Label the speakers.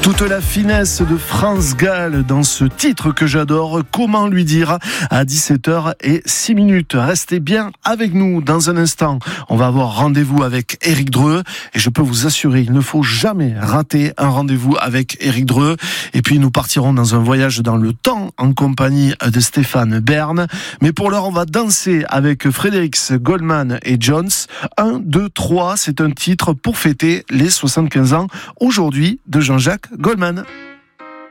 Speaker 1: Toute la finesse de France Gall dans ce titre que j'adore, Comment lui dire, à 17h06. Restez bien avec nous dans un instant. On va avoir rendez-vous avec Éric Dreux et je peux vous assurer, il ne faut jamais rater un rendez-vous avec Éric Dreux. Et puis nous partirons dans un voyage dans le temps en compagnie de Stéphane Bern. Mais pour l'heure, on va danser avec Fredericks, Goldman et Jones. 1, 2, 3, c'est un titre pour fêter les 75 ans aujourd'hui de Jean-Jacques Goldman.